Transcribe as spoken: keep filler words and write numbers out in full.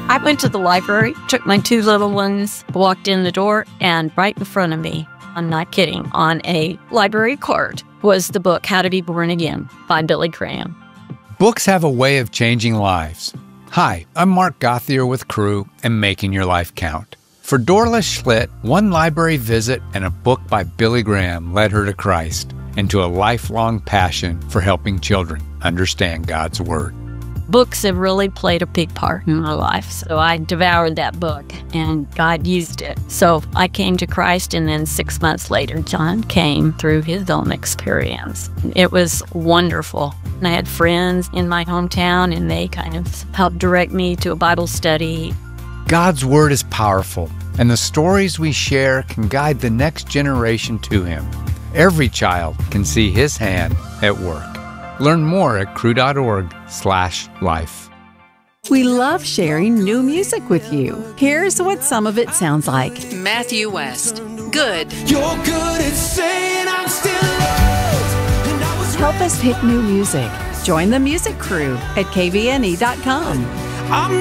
I went to the library, took my two little ones, walked in the door, and right in front of me, I'm not kidding, on a library card was the book How to Be Born Again by Billy Graham. Books have a way of changing lives. Hi, I'm Mark Gauthier with Cru and Making Your Life Count. For Dorla Schlitt, one library visit and a book by Billy Graham led her to Christ and to a lifelong passion for helping children understand God's Word. Books have really played a big part in my life, so I devoured that book, and God used it. So I came to Christ, and then six months later, John came through his own experience. It was wonderful. And I had friends in my hometown, and they kind of helped direct me to a Bible study. God's Word is powerful, and the stories we share can guide the next generation to Him. Every child can see His hand at work. Learn more at cru.org slash life. We love sharing new music with you. Here's what some of it sounds like. Matthew West. Good. You're good at saying I'm still loved, and I was Help us pick new music. Join the music crew at k v n e dot com. I'm